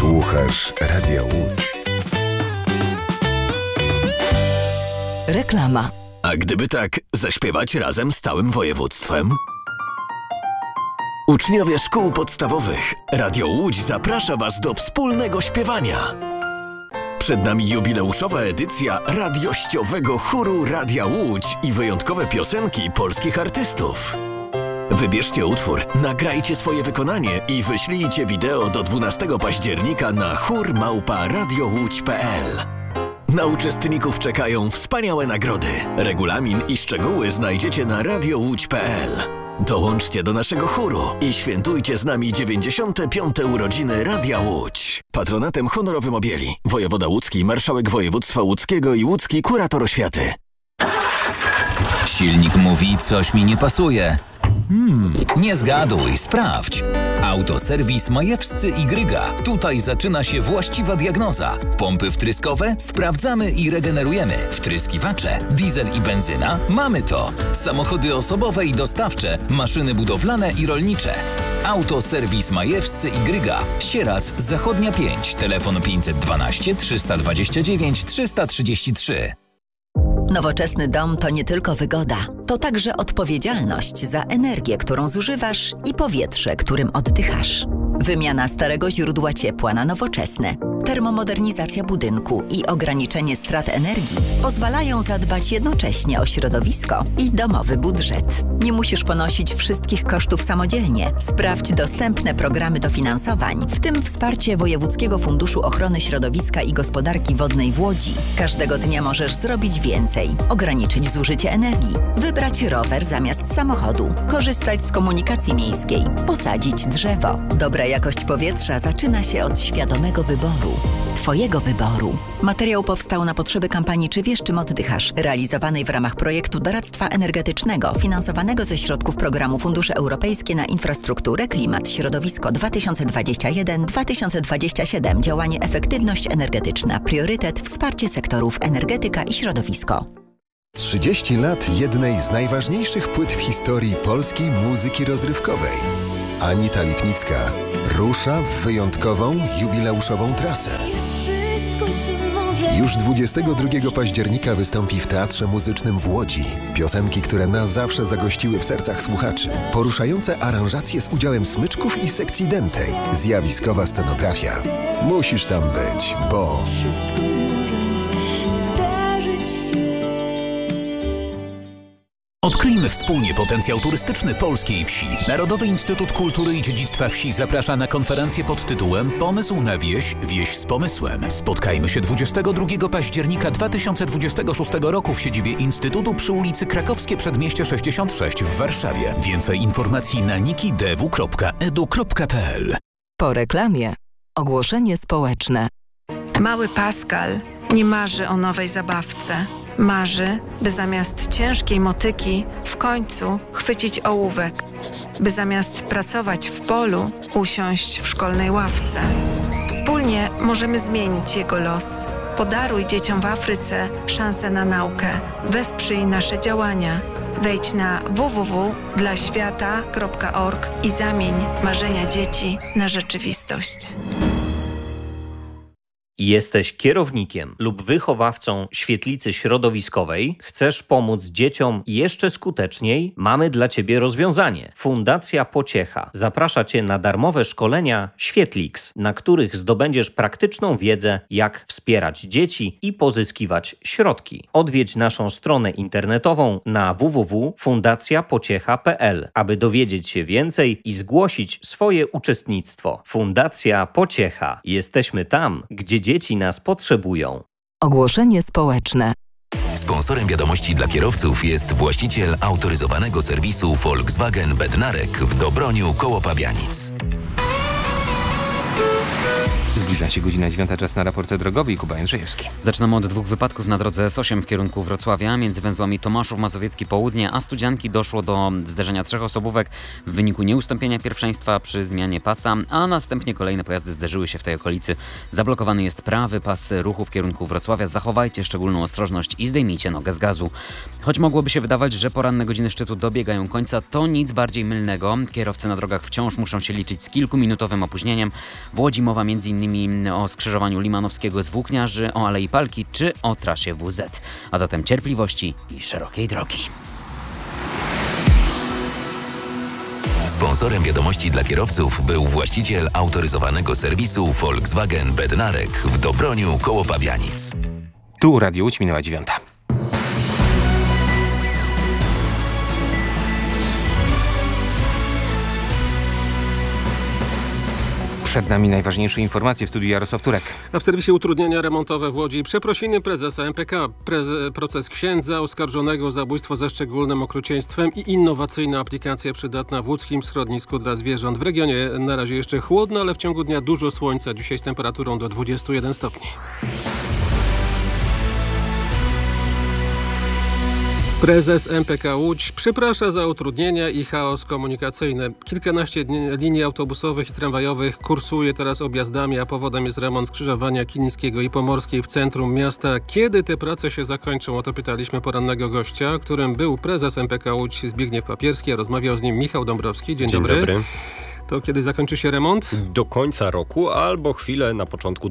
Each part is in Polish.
Słuchasz Radia Łódź. Reklama. A gdyby tak zaśpiewać razem z całym województwem? Uczniowie szkół podstawowych, Radio Łódź zaprasza Was do wspólnego śpiewania. Przed nami jubileuszowa edycja radiościowego chóru Radia Łódź i wyjątkowe piosenki polskich artystów. Wybierzcie utwór, nagrajcie swoje wykonanie i wyślijcie wideo do 12 października na chór@radiołódź.pl. Na uczestników czekają wspaniałe nagrody. Regulamin i szczegóły znajdziecie na radiołódź.pl. Dołączcie do naszego chóru i świętujcie z nami 95. urodziny Radia Łódź. Patronatem honorowym objęli wojewoda łódzki, marszałek województwa łódzkiego i łódzki kurator oświaty. Silnik mówi, coś mi nie pasuje. Nie zgaduj, sprawdź. Autoserwis Majewscy i Gryga. Tutaj zaczyna się właściwa diagnoza. Pompy wtryskowe? Sprawdzamy i regenerujemy. Wtryskiwacze? Diesel i benzyna? Mamy to. Samochody osobowe i dostawcze. Maszyny budowlane i rolnicze. Autoserwis Majewscy i Gryga. Sierac, Zachodnia 5. Telefon 512 329 333. Nowoczesny dom to nie tylko wygoda, to także odpowiedzialność za energię, którą zużywasz i powietrze, którym oddychasz. Wymiana starego źródła ciepła na nowoczesne, termomodernizacja budynku i ograniczenie strat energii pozwalają zadbać jednocześnie o środowisko i domowy budżet. Nie musisz ponosić wszystkich kosztów samodzielnie. Sprawdź dostępne programy dofinansowań, w tym wsparcie Wojewódzkiego Funduszu Ochrony Środowiska i Gospodarki Wodnej w Łodzi. Każdego dnia możesz zrobić więcej, ograniczyć zużycie energii, wybrać rower zamiast samochodu, korzystać z komunikacji miejskiej, posadzić drzewo. Dobra jakość powietrza zaczyna się od świadomego wyboru. Twojego wyboru. Materiał powstał na potrzeby kampanii Czy wiesz, czym oddychasz? Realizowanej w ramach projektu doradztwa energetycznego finansowanego ze środków programu Fundusze Europejskie na infrastrukturę, klimat, środowisko 2021-2027. Działanie efektywność energetyczna. Priorytet wsparcie sektorów energetyka i środowisko. 30 lat jednej z najważniejszych płyt w historii polskiej muzyki rozrywkowej. Anita Lipnicka rusza w wyjątkową, jubileuszową trasę. Już 22 października wystąpi w Teatrze Muzycznym w Łodzi. Piosenki, które na zawsze zagościły w sercach słuchaczy. Poruszające aranżacje z udziałem smyczków i sekcji dętej. Zjawiskowa scenografia. Musisz tam być, bo... Odkryjmy wspólnie potencjał turystyczny polskiej wsi. Narodowy Instytut Kultury i Dziedzictwa Wsi zaprasza na konferencję pod tytułem Pomysł na wieś, wieś z pomysłem. Spotkajmy się 22 października 2026 roku w siedzibie Instytutu przy ulicy Krakowskie Przedmieście 66 w Warszawie. Więcej informacji na nikidw.edu.pl. Po reklamie ogłoszenie społeczne. Mały Pascal nie marzy o nowej zabawce. Marzy, by zamiast ciężkiej motyki w końcu chwycić ołówek, by zamiast pracować w polu usiąść w szkolnej ławce. Wspólnie możemy zmienić jego los. Podaruj dzieciom w Afryce szansę na naukę. Wesprzyj nasze działania. Wejdź na www.dlaświata.org i zamień marzenia dzieci na rzeczywistość. Jesteś kierownikiem lub wychowawcą świetlicy środowiskowej? Chcesz pomóc dzieciom jeszcze skuteczniej? Mamy dla Ciebie rozwiązanie. Fundacja Pociecha zaprasza Cię na darmowe szkolenia Świetlix, na których zdobędziesz praktyczną wiedzę, jak wspierać dzieci i pozyskiwać środki. Odwiedź naszą stronę internetową na www.fundacjapociecha.pl, aby dowiedzieć się więcej i zgłosić swoje uczestnictwo. Fundacja Pociecha. Jesteśmy tam, gdzie dzieci nas potrzebują. Ogłoszenie społeczne. Sponsorem wiadomości dla kierowców jest właściciel autoryzowanego serwisu Volkswagen Bednarek w Dobroniu koło Pabianic. Zbliża się godzina 9, czas na raport drogowy i Kuba Jędrzejewski. Zaczynamy od 2 wypadków na drodze S8 w kierunku Wrocławia. Między węzłami Tomaszów Mazowiecki Południe a Studzianki doszło do zderzenia 3 osobówek w wyniku nieustąpienia pierwszeństwa przy zmianie pasa, a następnie kolejne pojazdy zderzyły się w tej okolicy. Zablokowany jest prawy pas ruchu w kierunku Wrocławia. Zachowajcie szczególną ostrożność i zdejmijcie nogę z gazu. Choć mogłoby się wydawać, że poranne godziny szczytu dobiegają końca, to nic bardziej mylnego. Kierowcy na drogach wciąż muszą się liczyć z kilkuminutowym opóźnieniem. W Łodzi mowa m.in. czyli o skrzyżowaniu Limanowskiego z Włókniarzy, o Alei Palki czy o trasie WZ. A zatem cierpliwości i szerokiej drogi. Sponsorem wiadomości dla kierowców był właściciel autoryzowanego serwisu Volkswagen Bednarek w Dobroniu koło Pabianic. Tu Radio Łódź, minęła 9. Przed nami najważniejsze informacje w studiu Jarosław Turek. A w serwisie utrudnienia remontowe w Łodzi przeprosiny prezesa MPK, proces księdza oskarżonego o zabójstwo ze szczególnym okrucieństwem i innowacyjna aplikacja przydatna w łódzkim schronisku dla zwierząt. W regionie na razie jeszcze chłodno, ale w ciągu dnia dużo słońca. Dzisiaj z temperaturą do 21 stopni. Prezes MPK Łódź przeprasza za utrudnienia i chaos komunikacyjny. Kilkanaście linii autobusowych i tramwajowych kursuje teraz objazdami, a powodem jest remont skrzyżowania Kilińskiego i Pomorskiej w centrum miasta. Kiedy te prace się zakończą? O to pytaliśmy porannego gościa, którym był prezes MPK Łódź Zbigniew Papierski, a rozmawiał z nim Michał Dąbrowski. Dzień dobry. To kiedy zakończy się remont? Do końca roku albo chwilę na początku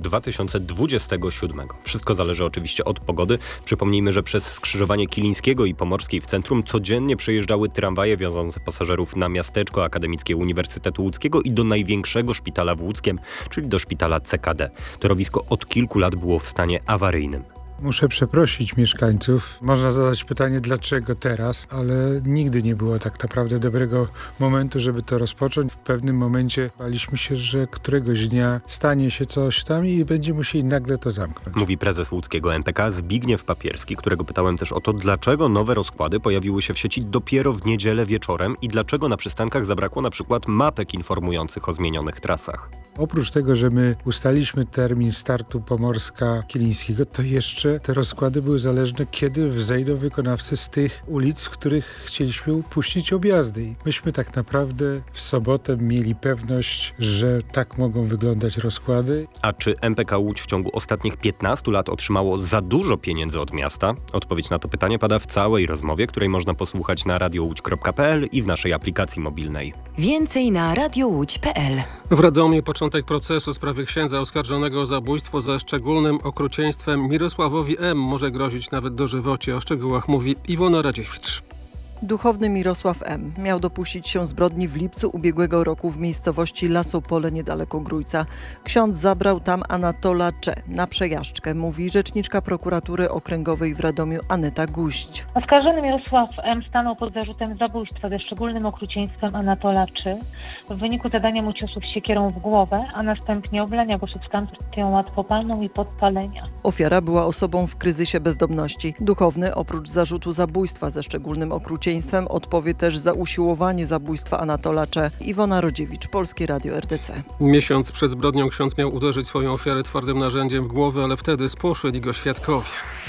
2027. Wszystko zależy oczywiście od pogody. Przypomnijmy, że przez skrzyżowanie Kilińskiego i Pomorskiej w centrum codziennie przejeżdżały tramwaje wiozące pasażerów na miasteczko akademickie Uniwersytetu Łódzkiego i do największego szpitala w Łódzkiem, czyli do szpitala CKD. Torowisko od kilku lat było w stanie awaryjnym. Muszę przeprosić mieszkańców. Można zadać pytanie, dlaczego teraz, ale nigdy nie było tak naprawdę dobrego momentu, żeby to rozpocząć. W pewnym momencie baliśmy się, że któregoś dnia stanie się coś tam i będziemy musieli nagle to zamknąć. Mówi prezes łódzkiego MPK Zbigniew Papierski, którego pytałem też o to, dlaczego nowe rozkłady pojawiły się w sieci dopiero w niedzielę wieczorem i dlaczego na przystankach zabrakło na przykład mapek informujących o zmienionych trasach. Oprócz tego, że my ustaliliśmy termin startu Pomorska-Kilińskiego, to jeszcze te rozkłady były zależne, kiedy zejdą wykonawcy z tych ulic, w których chcieliśmy upuścić objazdy. I myśmy tak naprawdę w sobotę mieli pewność, że tak mogą wyglądać rozkłady. A czy MPK Łódź w ciągu ostatnich 15 lat otrzymało za dużo pieniędzy od miasta? Odpowiedź na to pytanie pada w całej rozmowie, której można posłuchać na radiołódź.pl i w naszej aplikacji mobilnej. Więcej na radiołódź.pl. W Radomiu początek procesu sprawy księdza oskarżonego o zabójstwo ze szczególnym okrucieństwem Mirosławowi M. może grozić nawet dożywocie. O szczegółach mówi Iwona Radziewicz. Duchowny Mirosław M. miał dopuścić się zbrodni w lipcu ubiegłego roku w miejscowości Lasopole niedaleko Grójca. Ksiądz zabrał tam Anatola Cze na przejażdżkę, mówi rzeczniczka prokuratury okręgowej w Radomiu Aneta Guść. Oskarżony Mirosław M. stanął pod zarzutem zabójstwa ze szczególnym okrucieństwem Anatola Cze w wyniku zadania mu ciosów siekierą w głowę, a następnie oblania go substancją łatwopalną i podpalenia. Ofiara była osobą w kryzysie bezdomności. Duchowny oprócz zarzutu zabójstwa ze szczególnym okrucieństwem odpowie też za usiłowanie zabójstwa Anatola Cze. Iwona Rodziewicz, Polskie Radio RDC. Miesiąc przed zbrodnią ksiądz miał uderzyć swoją ofiarę twardym narzędziem w głowę, ale wtedy spłoszyli go świadkowie.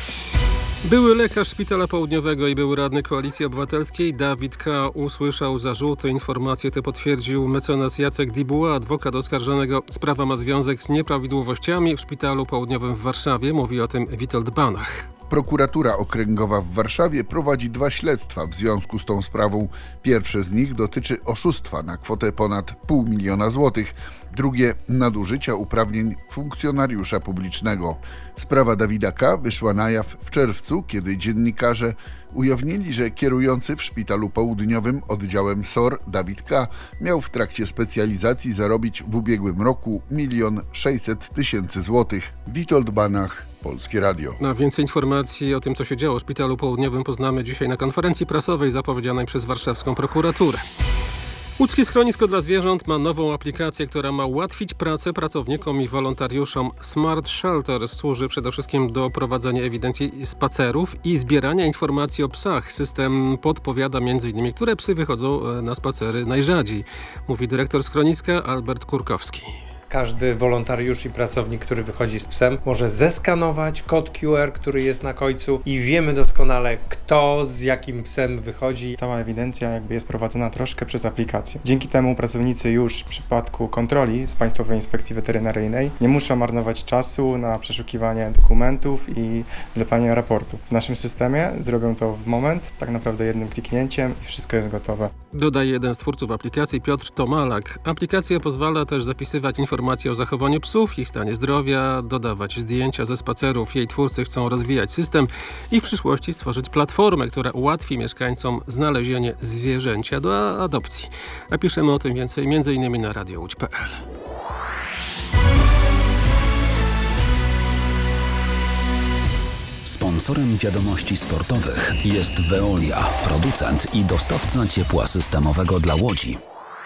Były lekarz Szpitala Południowego i były radny Koalicji Obywatelskiej Dawid K. usłyszał zarzuty. Informacje te potwierdził mecenas Jacek Dibuła, adwokat oskarżonego. Sprawa ma związek z nieprawidłowościami w Szpitalu Południowym w Warszawie. Mówi o tym Witold Banach. Prokuratura Okręgowa w Warszawie prowadzi 2 śledztwa w związku z tą sprawą. Pierwsze z nich dotyczy oszustwa na kwotę ponad 500 000 złotych. Drugie nadużycia uprawnień funkcjonariusza publicznego. Sprawa Dawida K. wyszła na jaw w czerwcu, kiedy dziennikarze ujawnili, że kierujący w Szpitalu Południowym oddziałem SOR Dawid K. miał w trakcie specjalizacji zarobić w ubiegłym roku 1 600 000 złotych. Witold Banach, Polskie Radio. A więcej informacji o tym, co się działo w Szpitalu Południowym, poznamy dzisiaj na konferencji prasowej zapowiedzianej przez warszawską prokuraturę. Łódzkie schronisko dla zwierząt ma nową aplikację, która ma ułatwić pracę pracownikom i wolontariuszom. Smart Shelter służy przede wszystkim do prowadzenia ewidencji spacerów i zbierania informacji o psach. System podpowiada m.in., które psy wychodzą na spacery najrzadziej, mówi dyrektor schroniska Albert Kurkowski. Każdy wolontariusz i pracownik, który wychodzi z psem, może zeskanować kod QR, który jest na końcu i wiemy doskonale, kto z jakim psem wychodzi. Cała ewidencja jest prowadzona troszkę przez aplikację. Dzięki temu pracownicy już w przypadku kontroli z Państwowej Inspekcji Weterynaryjnej nie muszą marnować czasu na przeszukiwanie dokumentów i zlepanie raportu. W naszym systemie zrobią to w moment, tak naprawdę jednym kliknięciem i wszystko jest gotowe. Dodaje jeden z twórców aplikacji, Piotr Tomalak. Aplikacja pozwala też zapisywać informacje informacje o zachowaniu psów, ich stanie zdrowia, dodawać zdjęcia ze spacerów. Jej twórcy chcą rozwijać system i w przyszłości stworzyć platformę, która ułatwi mieszkańcom znalezienie zwierzęcia do adopcji. Napiszemy o tym więcej m.in. na radiołódź.pl. Sponsorem wiadomości sportowych jest Veolia, producent i dostawca ciepła systemowego dla Łodzi.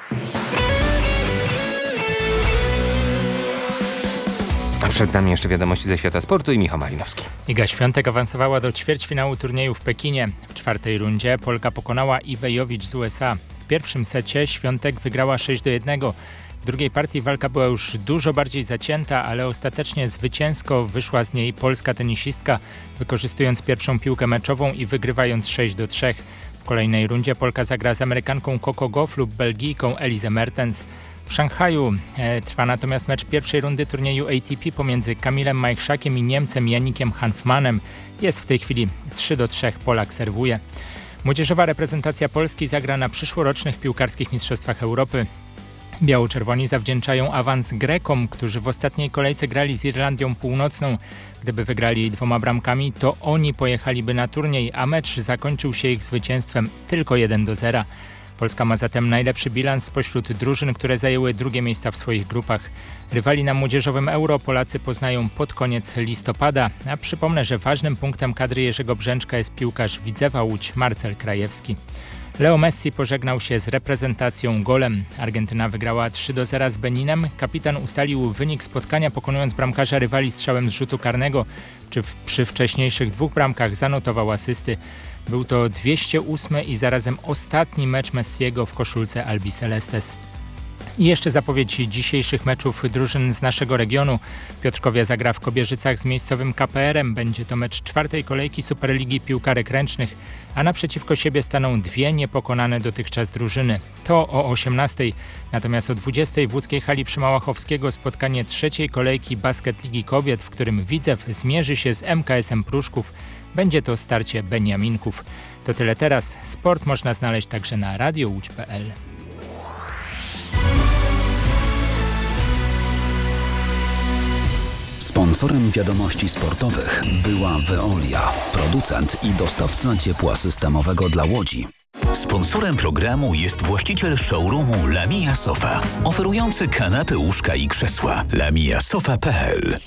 Przed nami jeszcze wiadomości ze świata sportu i Michał Malinowski. Iga Świątek awansowała do ćwierćfinału turnieju w Pekinie. W czwartej rundzie Polka pokonała Iwę Jowicz z USA. W pierwszym secie Świątek wygrała 6-1. W drugiej partii walka była już dużo bardziej zacięta, ale ostatecznie zwycięsko wyszła z niej polska tenisistka, wykorzystując pierwszą piłkę meczową i wygrywając 6-3. W kolejnej rundzie Polka zagra z Amerykanką Coco Gauff lub Belgijką Elise Mertens. W Szanghaju trwa natomiast mecz pierwszej rundy turnieju ATP pomiędzy Kamilem Majchrzakiem i Niemcem Janikiem Hanfmanem. Jest w tej chwili 3-3, Polak serwuje. Młodzieżowa reprezentacja Polski zagra na przyszłorocznych piłkarskich mistrzostwach Europy. Biało-czerwoni zawdzięczają awans Grekom, którzy w ostatniej kolejce grali z Irlandią Północną. Gdyby wygrali 2 bramkami, to oni pojechaliby na turniej, a mecz zakończył się ich zwycięstwem tylko 1-0. Polska ma zatem najlepszy bilans spośród drużyn, które zajęły drugie miejsca w swoich grupach. Rywali na młodzieżowym Euro Polacy poznają pod koniec listopada, a przypomnę, że ważnym punktem kadry Jerzego Brzęczka jest piłkarz Widzewa Łódź Marcel Krajewski. Leo Messi pożegnał się z reprezentacją golem. Argentyna wygrała 3-0 z Beninem. Kapitan ustalił wynik spotkania, pokonując bramkarza rywali strzałem z rzutu karnego. Przy wcześniejszych 2 bramkach zanotował asysty. Był to 208 i zarazem ostatni mecz Messiego w koszulce Albi Celestes. I jeszcze zapowiedź dzisiejszych meczów drużyn z naszego regionu. Piotrkowia zagra w Kobierzycach z miejscowym KPR-em. Będzie to mecz 4. kolejki Superligi Piłkarek Ręcznych, a naprzeciwko siebie staną 2 niepokonane dotychczas drużyny. To o 18:00, natomiast o 20:00 w łódzkiej hali przy Małachowskiego spotkanie 3. kolejki Basket Ligi Kobiet, w którym Widzew zmierzy się z MKS-em Pruszków. Będzie to starcie Beniaminków. To tyle teraz. Sport można znaleźć także na radiołódź.pl. Sponsorem wiadomości sportowych była Veolia, producent i dostawca ciepła systemowego dla Łodzi. Sponsorem programu jest właściciel showroomu Lamia Sofa, oferujący kanapy, łóżka i krzesła. lamiasofa.pl.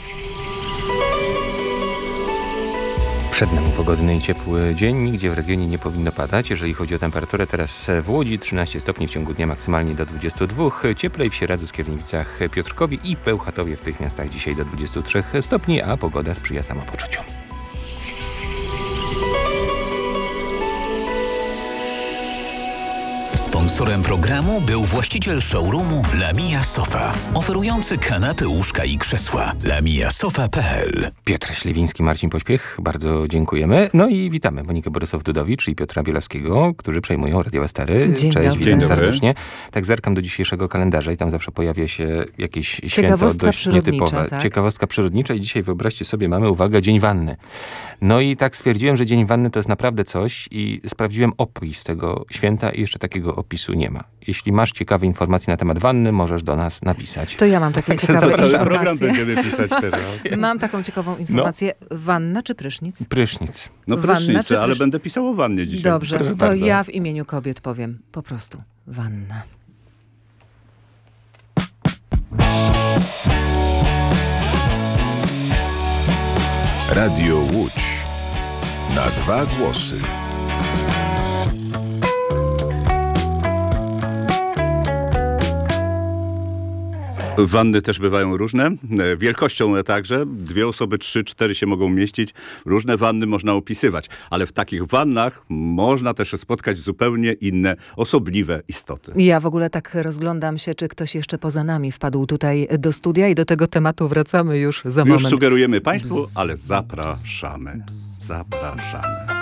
Przed nami pogodny i ciepły dzień. Nigdzie w regionie nie powinno padać. Jeżeli chodzi o temperaturę, teraz w Łodzi 13 stopni w ciągu dnia, maksymalnie do 22. Cieplej w Sieradzu, Skierniewicach, Piotrkowie i Bełchatowie, w tych miastach dzisiaj do 23 stopni, a pogoda sprzyja samopoczuciu. Sponsorem programu był właściciel showroomu Lamia Sofa, oferujący kanapy, łóżka i krzesła. lamiasofa.pl. Piotr Śliwiński, Marcin Pośpiech, bardzo dziękujemy. No i witamy Monikę Borysów-Dudowicz i Piotra Bielawskiego, którzy przejmują Radio Stary. Dzień Cześć, dobry. witam serdecznie. Tak zerkam do dzisiejszego kalendarza i tam zawsze pojawia się jakieś święto dość nietypowe. Tak? Ciekawostka przyrodnicza i dzisiaj, wyobraźcie sobie, mamy, uwaga, Dzień Wanny. No i tak stwierdziłem, że Dzień Wanny to jest naprawdę coś i sprawdziłem opis tego święta i jeszcze takiego opisu nie ma. Jeśli masz ciekawe informacje na temat wanny, możesz do nas napisać. To ja mam takie ciekawe informacje. Cały program będziemy pisać teraz. Mam taką ciekawą informację. Wanna czy prysznic? Prysznic. No prysznic, ale będę pisał o wannie dzisiaj. Dobrze, to bardzo. Ja w imieniu kobiet powiem po prostu wanna. Radio Łódź. Na 2 głosy. Wanny też bywają różne, wielkością także. 2 osoby, 3, 4 się mogą mieścić. Różne wanny można opisywać, ale w takich wannach można też spotkać zupełnie inne, osobliwe istoty. Ja w ogóle tak rozglądam się, czy ktoś jeszcze poza nami wpadł tutaj do studia i do tego tematu wracamy już za moment. Już sugerujemy Państwu, ale zapraszamy. Zapraszamy.